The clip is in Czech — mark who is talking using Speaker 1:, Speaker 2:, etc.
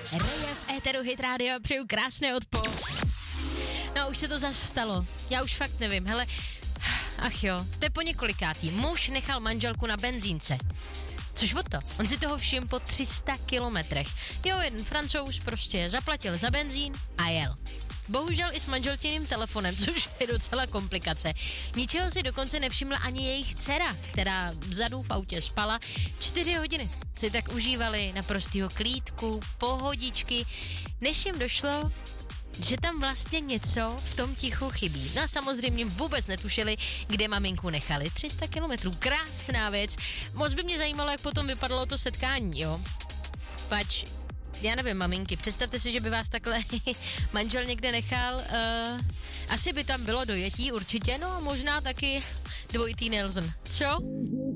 Speaker 1: Reje v éteru Hit Radio, přeju krásné odpoledne. No, už se to zase stalo. Já už fakt nevím, hele. Ach jo, to je po několikátý. Muž nechal manželku na benzínce. Což o to? On si toho všiml po 300 kilometrech. Jo, jeden Francouz prostě zaplatil za benzín a jel. Bohužel i s manželčiným telefonem, což je docela komplikace. Ničeho si dokonce nevšimla ani jejich dcera, která vzadu v autě spala. 4 hodiny si tak užívali naprostýho klídku, pohodičky, než jim došlo, že tam vlastně něco v tom tichu chybí. No a samozřejmě vůbec netušili, kde maminku nechali. 300 kilometrů, krásná věc. Moc by mě zajímalo, jak potom vypadalo to setkání, jo. Pač, já nevím, maminky, představte si, že by vás takhle manžel někde nechal. Asi by tam bylo dojetí určitě, no a možná taky dvojitý Nelson. Co?